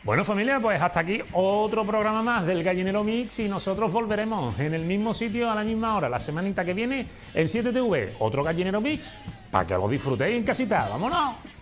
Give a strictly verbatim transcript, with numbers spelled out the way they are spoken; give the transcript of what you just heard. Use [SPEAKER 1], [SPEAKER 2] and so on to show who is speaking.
[SPEAKER 1] Bueno, familia, pues hasta aquí otro programa más del Gallinero Mix y nosotros volveremos en el mismo sitio a la misma hora la semanita que viene en siete T V, otro Gallinero Mix, para que lo disfrutéis en casita. ¡Vámonos!